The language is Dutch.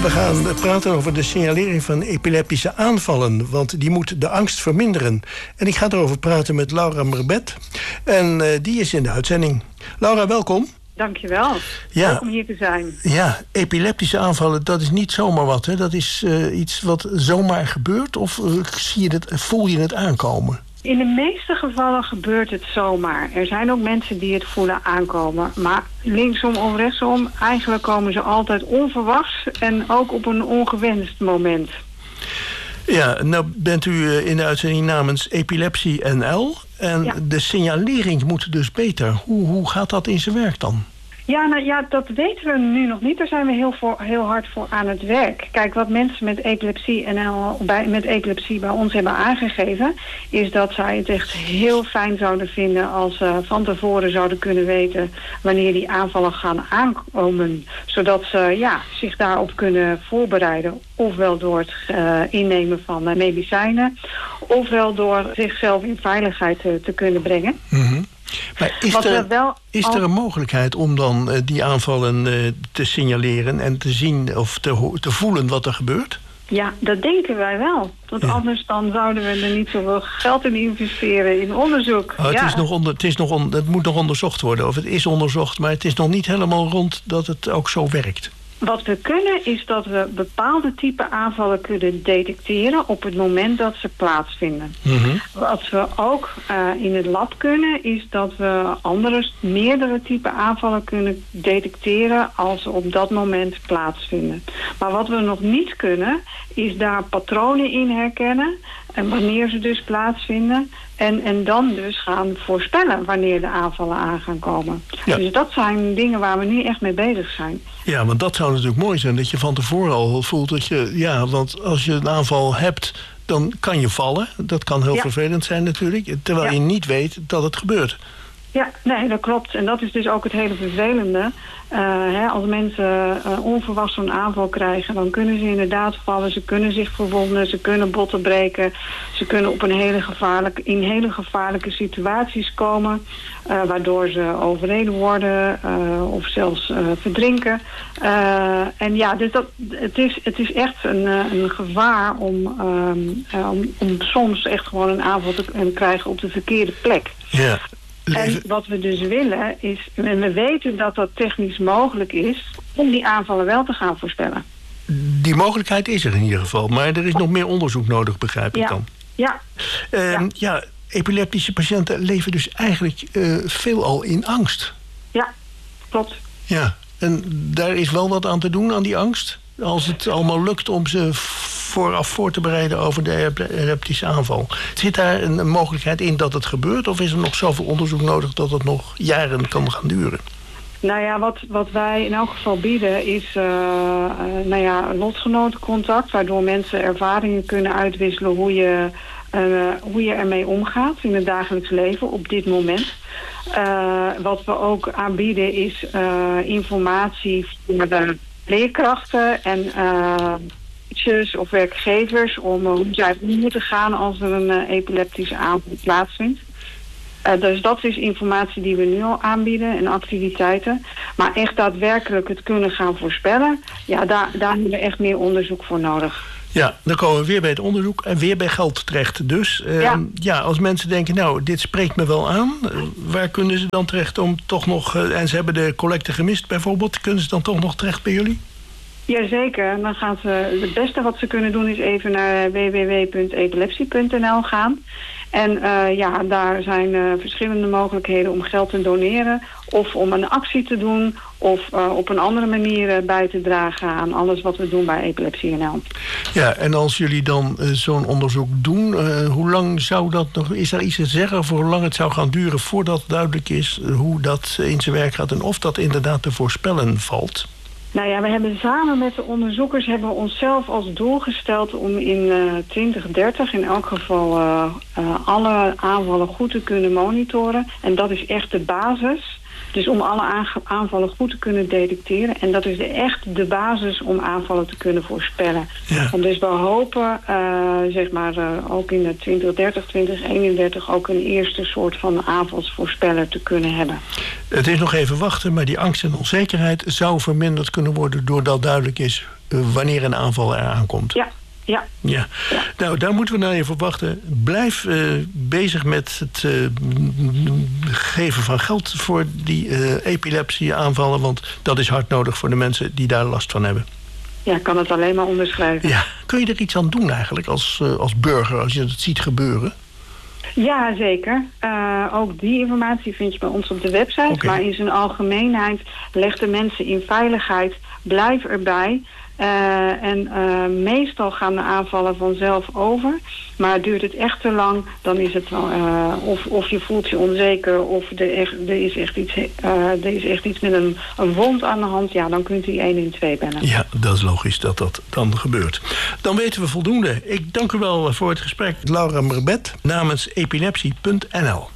We gaan praten over de signalering van epileptische aanvallen, want die moet de angst verminderen. En ik ga erover praten met Laura Merbet. En die is in de uitzending. Laura, welkom. Dankjewel. Ja. Leuk om hier te zijn. Ja, epileptische aanvallen, dat is niet zomaar wat, hè? Dat is iets wat zomaar gebeurt, of voel je het aankomen? In de meeste gevallen gebeurt het zomaar. Er zijn ook mensen die het voelen aankomen. Maar linksom of rechtsom, eigenlijk komen ze altijd onverwachts en ook op een ongewenst moment. Ja, nou bent u in de uitzending namens Epilepsie NL. En ja, de signalering moet dus beter. Hoe gaat dat in zijn werk dan? Ja, dat weten we nu nog niet. Daar zijn we heel hard voor aan het werk. Kijk, wat mensen met epilepsie bij ons hebben aangegeven, is dat zij het echt heel fijn zouden vinden als ze van tevoren zouden kunnen weten wanneer die aanvallen gaan aankomen. Zodat ze zich daarop kunnen voorbereiden. Ofwel door het innemen van medicijnen, ofwel door zichzelf in veiligheid te kunnen brengen. Mm-hmm. Maar is er een mogelijkheid om dan die aanvallen te signaleren en te zien of te voelen wat er gebeurt? Ja, dat denken wij wel. Want anders dan zouden we er niet zoveel geld in investeren in onderzoek. Het moet nog onderzocht worden. Of het is onderzocht, maar het is nog niet helemaal rond dat het ook zo werkt. Wat we kunnen is dat we bepaalde type aanvallen kunnen detecteren op het moment dat ze plaatsvinden. Mm-hmm. Wat we ook in het lab kunnen is dat we meerdere type aanvallen kunnen detecteren als ze op dat moment plaatsvinden. Maar wat we nog niet kunnen is daar patronen in herkennen en wanneer ze dus plaatsvinden. En dan dus gaan voorspellen wanneer de aanvallen aan gaan komen. Ja. Dus dat zijn dingen waar we nu echt mee bezig zijn. Ja, want dat zou natuurlijk mooi zijn. Dat je van tevoren al voelt dat je... Ja, want als je een aanval hebt, dan kan je vallen. Dat kan heel vervelend zijn natuurlijk. Terwijl je niet weet dat het gebeurt. Ja, nee, dat klopt. En dat is dus ook het hele vervelende. Als mensen onverwachts zo'n aanval krijgen, dan kunnen ze inderdaad vallen. Ze kunnen zich verwonden, ze kunnen botten breken. Ze kunnen in hele gevaarlijke situaties komen. Waardoor ze overreden worden of zelfs verdrinken. Dus het is echt een gevaar om soms echt gewoon een aanval te krijgen op de verkeerde plek. Ja. En wat we dus willen is, en we weten dat dat technisch mogelijk is, om die aanvallen wel te gaan voorspellen. Die mogelijkheid is er in ieder geval, maar er is nog meer onderzoek nodig, begrijp ik dan. Ja. Epileptische patiënten leven dus eigenlijk veelal in angst. Ja, klopt. Ja, en daar is wel wat aan te doen aan die angst? Als het allemaal lukt om ze vooraf voor te bereiden over de epileptische aanval. Zit daar een mogelijkheid in dat het gebeurt? Of is er nog zoveel onderzoek nodig dat het nog jaren kan gaan duren? Nou ja, wat wij in elk geval bieden is lotgenotencontact, waardoor mensen ervaringen kunnen uitwisselen hoe je ermee omgaat in het dagelijks leven op dit moment. Wat we ook aanbieden is informatie voor de leerkrachten en of werkgevers om hoe zij om moeten gaan als er een epileptische aanval plaatsvindt. Dus dat is informatie die we nu al aanbieden en activiteiten. Maar echt daadwerkelijk het kunnen gaan voorspellen, daar hebben we echt meer onderzoek voor nodig. Ja, dan komen we weer bij het onderzoek en weer bij geld terecht. Dus als mensen denken, nou, dit spreekt me wel aan, waar kunnen ze dan terecht om toch nog, en ze hebben de collecte gemist bijvoorbeeld, kunnen ze dan toch nog terecht bij jullie? Jazeker, dan gaan ze, het beste wat ze kunnen doen is even naar www.epilepsie.nl gaan. En daar zijn verschillende mogelijkheden om geld te doneren of om een actie te doen of op een andere manier bij te dragen aan alles wat we doen bij Epilepsie NL. Ja, en als jullie dan zo'n onderzoek doen, hoe lang zou dat nog, is er iets te zeggen voor hoe lang het zou gaan duren voordat duidelijk is hoe dat in zijn werk gaat en of dat inderdaad te voorspellen valt? Nou ja, we hebben samen met de onderzoekers onszelf als doel gesteld om in 2030 in elk geval alle aanvallen goed te kunnen monitoren. En dat is echt de basis. Dus om alle aanvallen goed te kunnen detecteren. En dat is echt de basis om aanvallen te kunnen voorspellen. Ja. Dus we hopen, ook in de 2030, 2031... ook een eerste soort van aanvalsvoorspeller te kunnen hebben. Het is nog even wachten, maar die angst en onzekerheid zou verminderd kunnen worden doordat duidelijk is wanneer een aanval eraan komt. Ja. Nou, daar moeten we nou even op wachten. Blijf bezig met het geven van geld voor die epilepsieaanvallen, want dat is hard nodig voor de mensen die daar last van hebben. Ja, ik kan het alleen maar onderschrijven. Ja. Kun je er iets aan doen eigenlijk als burger, als je het ziet gebeuren? Ja, zeker. Ook die informatie vind je bij ons op de website. Okay. Maar in zijn algemeenheid leg de mensen in veiligheid. Blijf erbij. Meestal gaan de aanvallen vanzelf over. Maar duurt het echt te lang, dan is het of je voelt je onzeker of er is echt iets met een wond aan de hand. Ja, dan kunt u 112 bellen. Ja, dat is logisch dat dat dan gebeurt. Dan weten we voldoende. Ik dank u wel voor het gesprek, Laura Merbet, namens epilepsie.nl.